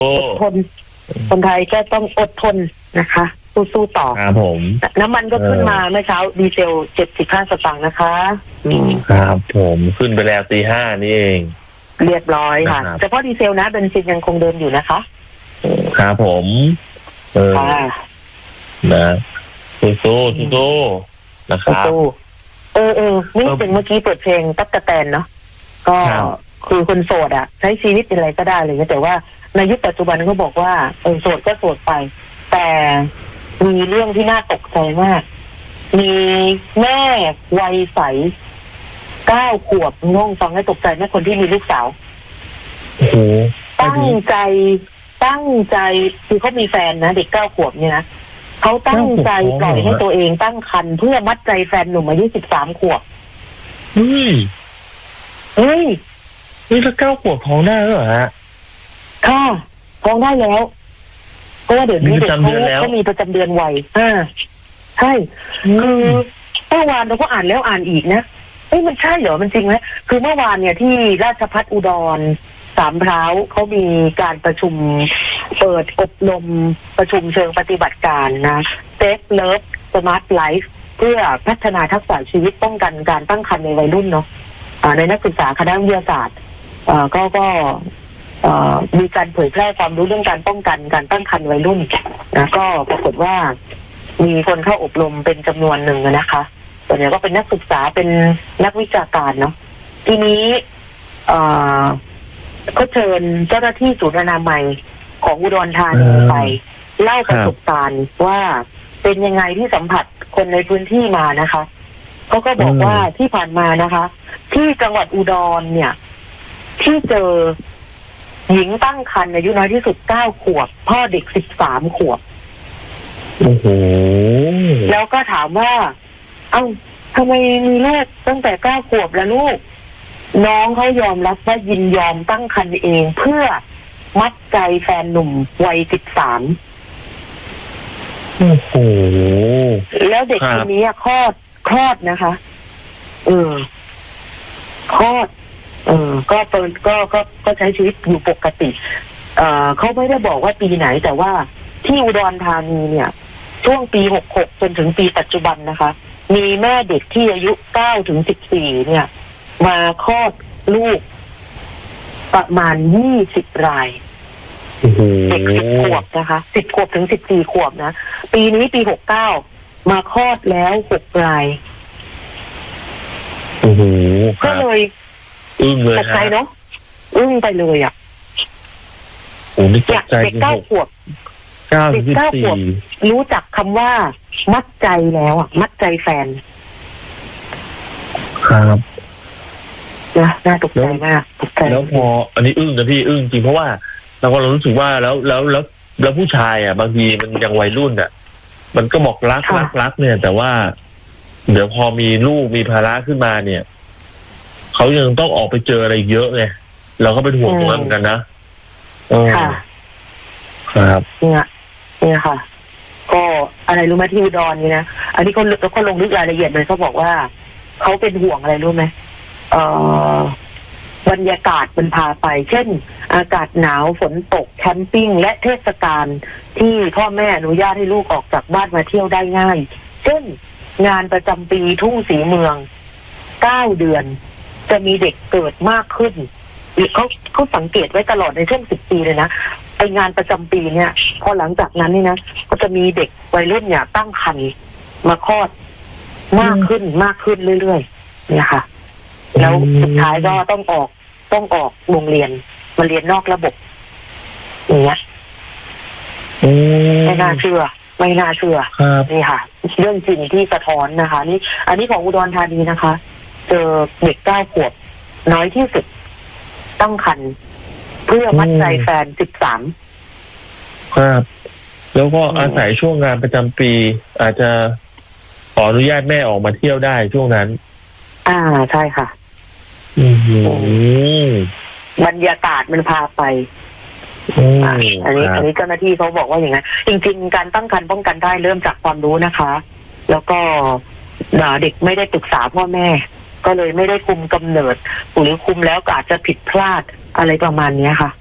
อดทนคนไทยก็ต้องอดทนนะคะสู้ต่อครับผมน้ำมันก็ขึ้นมาเมื่อเช้าดีเซล75 สตางค์นะคะครับผมขึ้นไปแล้วตี 5นี่เองเรียบร้อยค่ะเฉพาะดีเซลนะเบนซินยังคงเดิมอยู่นะคะครับผมนะสู้นะครับนี่เป็นเมื่อกี้เปิดเพลงตั๊กแตนเนาะก็คือคนโสดอ่ะใช้ชีวิตอะไรก็ได้เลยแต่ว่าในยุคปัจจุบันเขาบอกว่าโสดก็โสดไปแต่มีเรื่องที่น่าตกใจมากมีแม่วัยใส9 ขวบน้องฟังให้ตกใจแม่คนที่มีลูกสาวตั้งใจคือเขามีแฟนนะเด็ก9 ขวบเนี่ยนะเขาตั้งใจปล่อยให้ตัวเองตั้งครรภ์เพื่อมัดใจแฟนหนุ่มอายุ13 ขวบนี่ถ้า9 ขวบท้องได้เหรอฮะค่ะท้องได้แล้วเพราะว่าเดี๋ยวนี้เด็กเขามีประจำเดือนไวใช่คือเมื่อวานเราก็อ่านแล้วอ่านอีกนะมันใช่เหรอมันจริงไหมคือเมื่อวานเนี่ยที่ราชภัฏอุดรสามพร้าวเขามีการประชุมเปิดอบรมประชุมเชิงปฏิบัติการนะ Safe Love Smart Life เพื่อพัฒนาทักษะชีวิตป้องกันการตั้งครรภ์ในวัยรุ่นเนาะในนักศึกษาคณะวิทยาศาสตร์ก็มีการเผยแพร่ความรู้เรื่องการป้องกันการตั้งครรภ์วัยรุ่นนะก็ปรากฏว่ามีคนเข้าอบรมเป็นจำนวนหนึ่งนะคะส่วนใหญ่ก็เป็นนักศึกษาเป็นนักวิชาการเนาะทีนี้ก็เชิญเจ้าหน้าที่ศูนย์อนามัยของอุดรธานีไปเล่าประสบการณ์ว่าเป็นยังไงที่สัมผัสคนในพื้นที่มานะคะเขาก็บอกว่าที่ผ่านมานะคะที่จังหวัดอุดรเนี่ยที่เจอหญิงตั้งครรภ์อายุน้อยที่สุด9 ขวบพ่อเด็ก13 ขวบแล้วก็ถามว่าทำไมมีลูกตั้งแต่9 ขวบแล้วลูกน้องเขายอมรับว่ายินยอมตั้งครรภ์เองเพื่อมัดใจแฟนหนุ่มวัย13แล้วเด็กคนนี้คลอดนะคะคลอดก็ใช้ชีวิตอยู่ปกติเขาไม่ได้บอกว่าปีไหนแต่ว่าที่อุดรธานีเนี่ยช่วงปี66จนถึงปีปัจจุบันนะคะมีแม่เด็กที่อายุ9 ถึง 14เนี่ยมาคลอดลูกประมาณ20 รายเด็ก10 ขวบนะคะ10 ขวบถึง14 ขวบนะปีนี้ปี69มาคลอดแล้ว6 รายก็เลยตกใจเนาะไปเลยอ่ะเด็ก9 ขวบเด็ก9 ขวบรู้จักคำว่ามัดใจแล้วอ่ะมัดใจแฟนครับน่าตกใจมากแล้วพออันนี้นะพี่จริงเพราะว่าเรารู้สึกว่าแล้วผู้ชายอ่ะบางทีมันยังวัยรุ่นอ่ะมันก็บอกรักเนี่ยแต่ว่าเดี๋ยวพอมีลูกมีภาระขึ้นมาเนี่ยเขายังต้องออกไปเจออะไรเยอะไงเราก็เป็นห่วงเหมือนกันนะค่ะครับเนี่ยค่ะก็อะไรรู้ไหมที่อุดรนี่นะอันนี้เขาลงลึกรายละเอียดเลยเขาบอกว่าเขาเป็นห่วงอะไรรู้ไหมบรรยากาศมันพาไปเช่นอากาศหนาวฝนตกแคมปิ้งและเทศกาลที่พ่อแม่อนุญาตให้ลูกออกจากบ้านมาเที่ยวได้ง่ายเช่นงานประจำปีทุ่งศรีเมือง9 เดือนจะมีเด็กเกิดมากขึ้นเขาสังเกตไว้ตลอดในช่วง10 ปีเลยนะไองานประจำปีเนี่ยพอหลังจากนั้นนี่นะก็จะมีเด็กวัยรุ่นเนี่ยตั้งครรภ์มาคลอดมากขึ้นเรื่อยๆเนี่ยค่ะแล้วสุดท้ายก็ต้องออกโรงเรียนมาเรียนนอกระบบอย่างเงี้ยไม่น่าเชื่อนี่ค่ะเรื่องจริงที่สะท้อนนะคะนี่อันนี้ของอุดรธานีนะคะเจอเด็ก9 ขวบน้อยที่สุดตั้งครรภ์เพื่อมัดใจแฟน13 ครับแล้วก็อาศัยช่วงงานประจำปีอาจจะขออนุญาตแม่ออกมาเที่ยวได้ช่วงนั้นใช่ค่ะบรรยากาศมันพาไปอันนี้เจ้าหน้าที่เขาบอกว่าอย่างนั้นจริงๆการตั้งครรภ์ป้องกันได้เริ่มจากความรู้นะคะแล้วก็เด็กไม่ได้ปรึกษาพ่อแม่ก็เลยไม่ได้คุมกำเนิดหรือคุมแล้วก็อาจจะผิดพลาดอะไรประมาณนี้ค่ะ